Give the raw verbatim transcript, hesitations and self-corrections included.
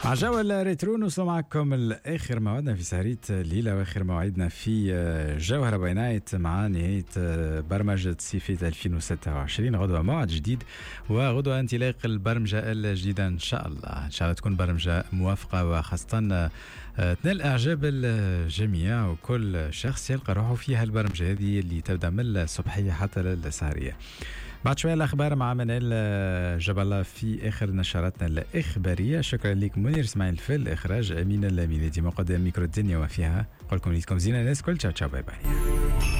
مع جو الريترو نوصل معكم الآخر موعدنا في سهرية الليلة وآخر موعدنا في جوهرة بيناية مع نهاية برمجة صيفية ألفين وستة وعشرين. غدوة موعد جديد وغدوة انطلاق البرمجة الجديدة إن شاء الله. إن شاء الله تكون برمجة موافقة وخاصة تنال إعجاب الجميع وكل شخص يلقى روحه فيها البرمجة هذه اللي تبدأ من الصبحية حتى للسهرية. بعد شوية الأخبار مع منال جاب الله في آخر نشراتنا الإخبارية. شكرا لك منير إسماعيل في الإخراج، أمين اللامينة مقدم ميكرو الدنيا وفيها. قولكم ليكم زينة الناس كل. تشاو تشاو باي باي.